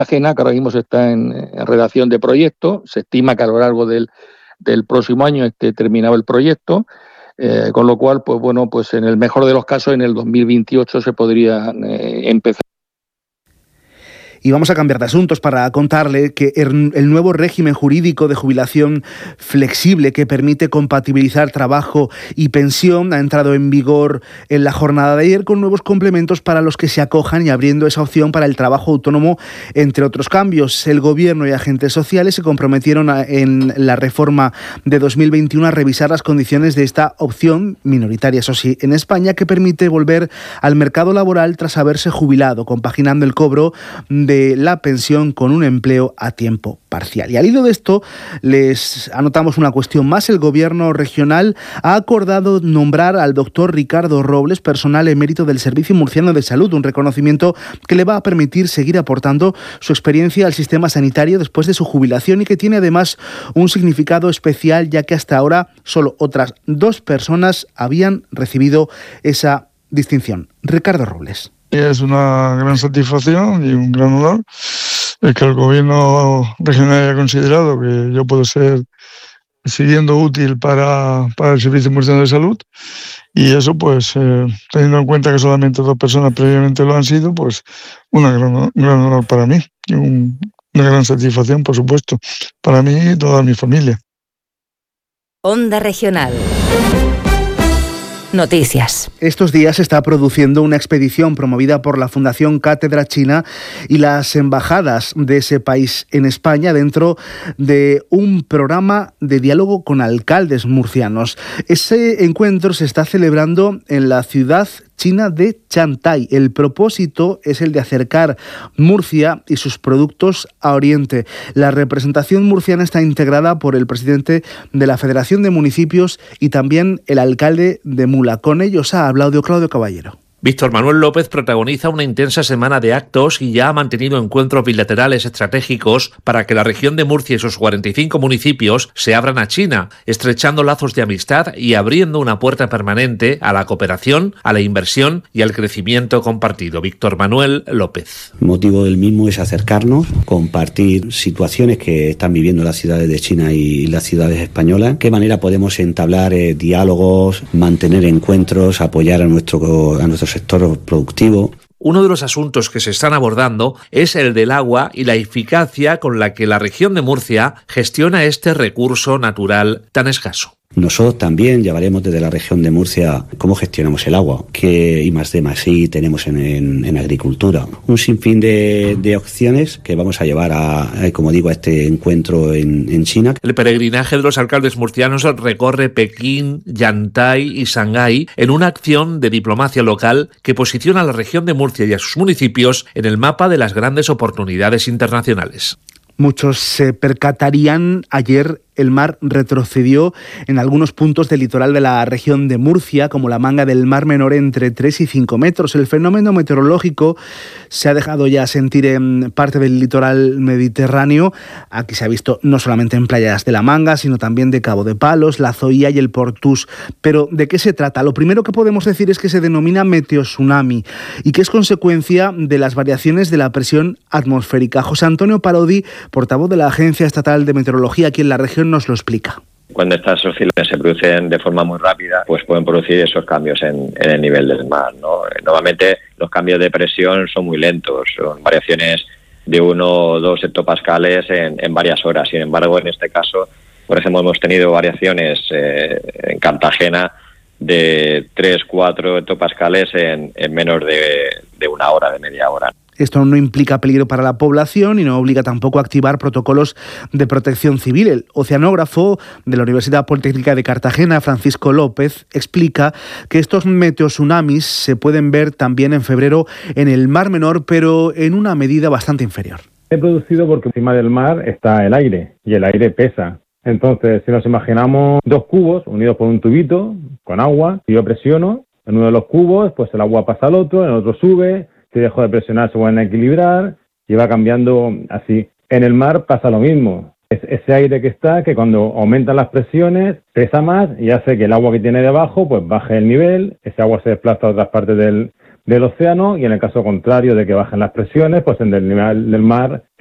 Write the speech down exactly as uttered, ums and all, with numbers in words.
Cartagena, que ahora mismo se está en, en redacción de proyecto. Se estima que a lo largo del, del próximo año esté terminado el proyecto, eh, con lo cual, pues bueno, pues en el mejor de los casos, en el dos mil veintiocho se podría eh, empezar. Y vamos a cambiar de asuntos para contarle que el nuevo régimen jurídico de jubilación flexible que permite compatibilizar trabajo y pensión ha entrado en vigor en la jornada de ayer con nuevos complementos para los que se acojan y abriendo esa opción para el trabajo autónomo, entre otros cambios. El Gobierno y agentes sociales se comprometieron a, en la reforma de dos mil veintiuno a revisar las condiciones de esta opción, minoritaria eso sí, en España, que permite volver al mercado laboral tras haberse jubilado, compaginando el cobro de de la pensión con un empleo a tiempo parcial. Y al hilo de esto, les anotamos una cuestión más. El Gobierno regional ha acordado nombrar al doctor Ricardo Robles, personal emérito del Servicio Murciano de Salud, un reconocimiento que le va a permitir seguir aportando su experiencia al sistema sanitario después de su jubilación y que tiene además un significado especial, ya que hasta ahora solo otras dos personas habían recibido esa distinción. Ricardo Robles. Es una gran satisfacción y un gran honor el que el Gobierno regional haya considerado que yo puedo ser siguiendo útil para, para el Servicio Murciano de Salud, y eso pues eh, teniendo en cuenta que solamente dos personas previamente lo han sido, pues una gran, un gran honor para mí y un, una gran satisfacción, por supuesto, para mí y toda mi familia. Onda Regional. Noticias. Estos días se está produciendo una expedición promovida por la Fundación Cátedra China y las embajadas de ese país en España dentro de un programa de diálogo con alcaldes murcianos. Ese encuentro se está celebrando en la ciudad china de Chantai. El propósito es el de acercar Murcia y sus productos a Oriente. La representación murciana está integrada por el presidente de la Federación de Municipios y también el alcalde de Mula. Con ellos ha hablado Claudio Caballero. Víctor Manuel López protagoniza una intensa semana de actos y ya ha mantenido encuentros bilaterales estratégicos para que la región de Murcia y sus cuarenta y cinco municipios se abran a China, estrechando lazos de amistad y abriendo una puerta permanente a la cooperación, a la inversión y al crecimiento compartido. Víctor Manuel López. El motivo del mismo es acercarnos, compartir situaciones que están viviendo las ciudades de China y las ciudades españolas, qué manera podemos entablar eh, diálogos, mantener encuentros, apoyar a nuestro, a nuestro sector productivo. Uno de los asuntos que se están abordando es el del agua y la eficacia con la que la región de Murcia gestiona este recurso natural tan escaso. Nosotros también llevaremos desde la región de Murcia cómo gestionamos el agua, qué I más D más I tenemos en, en, en agricultura. Un sinfín de, de opciones que vamos a llevar, a, a como digo, a este encuentro en, en China. El peregrinaje de los alcaldes murcianos recorre Pekín, Yantai y Shanghái en una acción de diplomacia local que posiciona a la región de Murcia y a sus municipios en el mapa de las grandes oportunidades internacionales. Muchos se percatarían ayer el mar retrocedió en algunos puntos del litoral de la región de Murcia, como la manga del Mar Menor, entre tres y cinco metros. El fenómeno meteorológico se ha dejado ya sentir en parte del litoral mediterráneo. Aquí se ha visto no solamente en playas de la Manga, sino también de Cabo de Palos, La Zoía y el Portús. Pero, ¿de qué se trata? Lo primero que podemos decir es que se denomina meteotsunami y que es consecuencia de las variaciones de la presión atmosférica. José Antonio Parodi, portavoz de la Agencia Estatal de Meteorología aquí en la región, nos lo explica. Cuando estas oscilaciones se producen de forma muy rápida, pues pueden producir esos cambios en, en el nivel del mar, ¿no? Normalmente los cambios de presión son muy lentos, son variaciones de uno o dos hectopascales en, en varias horas. Sin embargo, en este caso, por ejemplo, hemos tenido variaciones eh, en Cartagena de tres, cuatro hectopascales en, en menos de, de una hora, de media hora. Esto no implica peligro para la población y no obliga tampoco a activar protocolos de protección civil. El oceanógrafo de la Universidad Politécnica de Cartagena, Francisco López, explica que estos meteotsunamis se pueden ver también en febrero en el Mar Menor, pero en una medida bastante inferior. Se ha producido porque encima del mar está el aire y el aire pesa. Entonces, si nos imaginamos dos cubos unidos por un tubito con agua, si yo presiono en uno de los cubos, pues el agua pasa al otro, el otro sube. Si dejo de presionar se vuelven a equilibrar y va cambiando así. En el mar pasa lo mismo. Es ese aire que está, que cuando aumentan las presiones pesa más y hace que el agua que tiene debajo pues baje el nivel, ese agua se desplaza a otras partes del, del océano, y en el caso contrario de que bajen las presiones, pues en el nivel del mar